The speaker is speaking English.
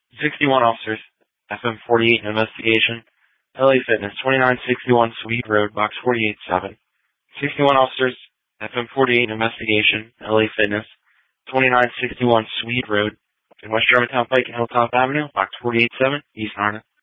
61 officers, FM 48 investigation, LA Fitness, 2961 Sweet Road, Box 48-7. 61 officers, FM 48 investigation, LA Fitness, 2961 Sweet Road, in West Germantown Pike and Hilltop Avenue, Box 48-7, East Harna.